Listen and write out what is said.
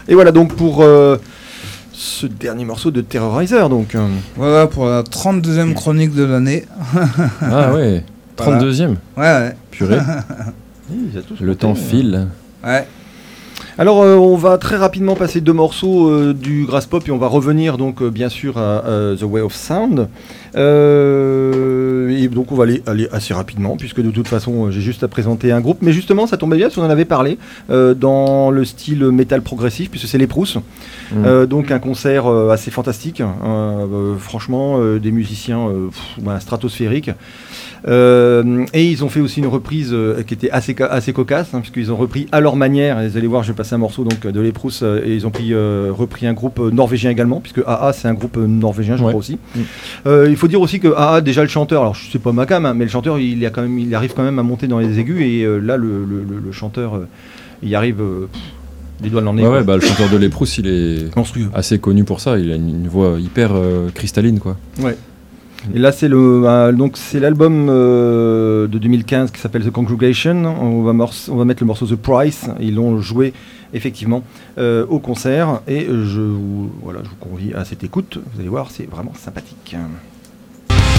Et voilà donc pour ce dernier morceau de Terrorizer. Donc, Voilà pour la 32e chronique de l'année. Ah ouais, 32e. Ouais. Purée. Le temps file. Ouais. Alors on va très rapidement passer 2 morceaux du Grass Pop et on va revenir donc bien sûr à The Way of Sound. Et donc on va aller assez rapidement puisque de toute façon j'ai juste à présenter un groupe. Mais justement ça tombait bien parce qu'on en avait parlé dans le style métal progressif puisque c'est les Proust. Donc un concert assez fantastique. Franchement des musiciens stratosphériques. Et ils ont fait aussi une reprise qui était assez cocasse puisqu'ils ont repris à leur manière, et vous allez voir je vais passer un morceau donc, de Les Proust et ils ont repris un groupe norvégien également puisque AA c'est un groupe norvégien je crois aussi. Il faut dire aussi que AA déjà le chanteur, alors je sais pas ma cam mais le chanteur il arrive quand même à monter dans les aigus et là le chanteur il arrive les doigts dans le nez. Ouais, le chanteur de Les Proust il est monstrueux, assez connu pour ça, il a une voix hyper cristalline quoi. Ouais. Et là c'est l'album de 2015 qui s'appelle The Congregation. On va mettre le morceau The Price. Ils l'ont joué effectivement au concert et je vous convie à cette écoute. Vous allez voir, c'est vraiment sympathique.